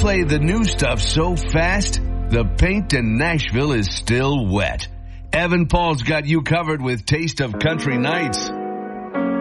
play the new stuff so fast, the paint in Nashville is still wet. Evan Paul's got you covered with Taste of Country Nights.